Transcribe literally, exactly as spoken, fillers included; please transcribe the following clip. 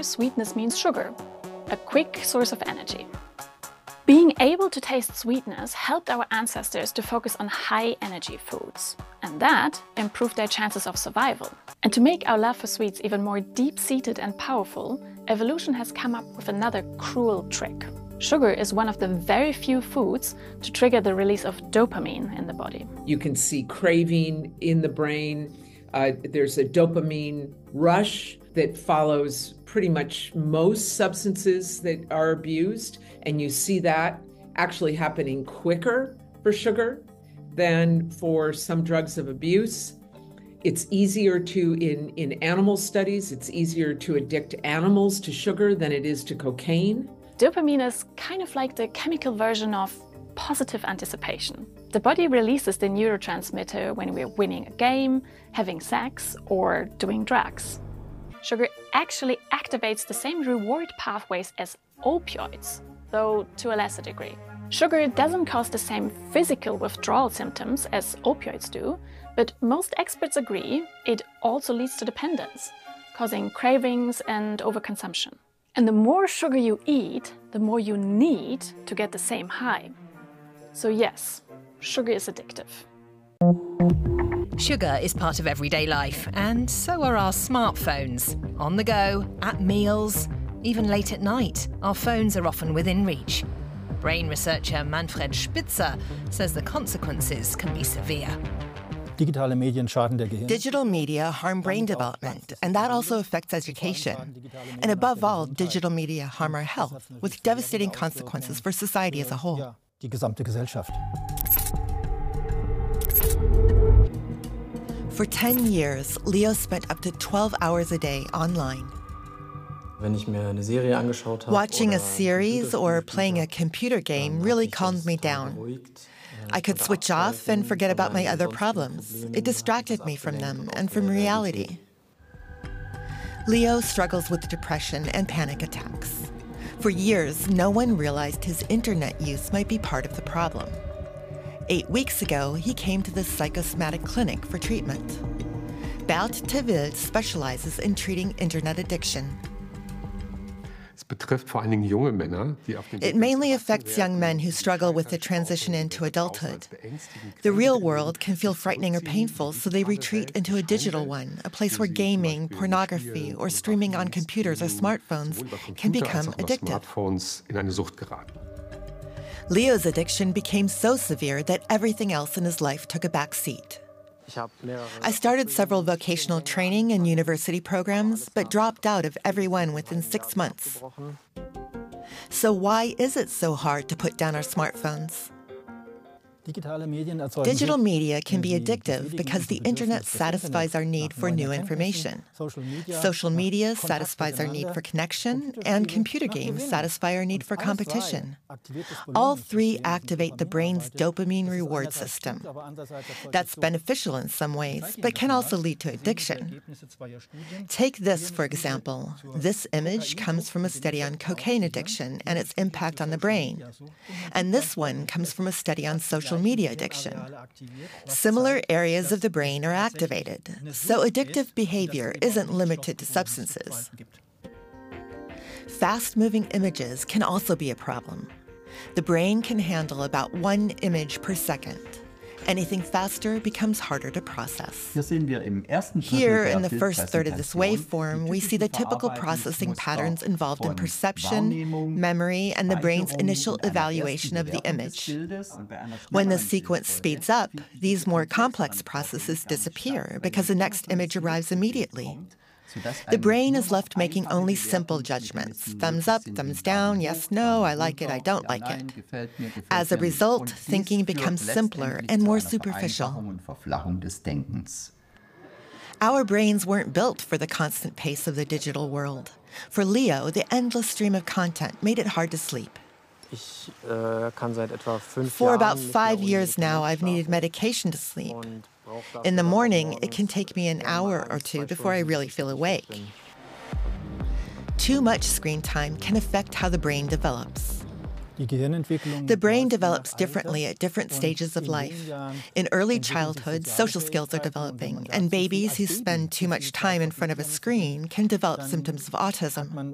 sweetness means sugar, a quick source of energy. Being able to taste sweetness helped our ancestors to focus on high-energy foods, and that improved their chances of survival. And to make our love for sweets even more deep-seated and powerful, evolution has come up with another cruel trick. Sugar is one of the very few foods to trigger the release of dopamine in the body. You can see craving in the brain. Uh, there's a dopamine rush that follows pretty much most substances that are abused, and you see that actually happening quicker for sugar than for some drugs of abuse. It's easier to, in, in animal studies, it's easier to addict animals to sugar than it is to cocaine. Dopamine is kind of like the chemical version of positive anticipation. The body releases the neurotransmitter when we're winning a game, having sex, or doing drugs. Sugar actually activates the same reward pathways as opioids, though to a lesser degree. Sugar doesn't cause the same physical withdrawal symptoms as opioids do, but most experts agree it also leads to dependence, causing cravings and overconsumption. And the more sugar you eat, the more you need to get the same high. So yes, sugar is addictive. Sugar is part of everyday life, and so are our smartphones. On the go, at meals, even late at night, our phones are often within reach. Brain researcher Manfred Spitzer says the consequences can be severe. Digital media harm brain development, and that also affects education. And above all, digital media harm our health, with devastating consequences for society as a whole. For ten years, Leo spent up to twelve hours a day online. Watching a series or playing a computer game really calmed me down. I could switch off and forget about my other problems. It distracted me from them and from reality. Leo struggles with depression and panic attacks. For years, no one realized his internet use might be part of the problem. Eight weeks ago, he came to the psychosomatic clinic for treatment. Bert Tewil specializes in treating internet addiction. It mainly affects young men who struggle with the transition into adulthood. The real world can feel frightening or painful, so they retreat into a digital one, a place where gaming, pornography, or streaming on computers or smartphones can become addictive. Leo's addiction became so severe that everything else in his life took a back seat. I started several vocational training and university programs, but dropped out of every one within six months. So why is it so hard to put down our smartphones? Digital media can be addictive because the internet satisfies our need for new information. Social media satisfies our need for connection, and computer games satisfy our need for competition. All three activate the brain's dopamine reward system. That's beneficial in some ways, but can also lead to addiction. Take this, for example. This image comes from a study on cocaine addiction and its impact on the brain. And this one comes from a study on social media addiction. Similar areas of the brain are activated, so addictive behavior isn't limited to substances. Fast-moving images can also be a problem. The brain can handle about one image per second. Anything faster becomes harder to process. Here, in the first third of this waveform, we see the typical processing patterns involved in perception, memory, and the brain's initial evaluation of the image. When the sequence speeds up, these more complex processes disappear because the next image arrives immediately. The brain is left making only simple judgments. Thumbs up, thumbs down, yes, no, I like it, I don't like it. As a result, thinking becomes simpler and more superficial. Our brains weren't built for the constant pace of the digital world. For Leo, the endless stream of content made it hard to sleep. For about five years now, I've needed medication to sleep. In the morning, it can take me an hour or two before I really feel awake. Too much screen time can affect how the brain develops. The brain develops differently at different stages of life. In early childhood, social skills are developing, and babies who spend too much time in front of a screen can develop symptoms of autism.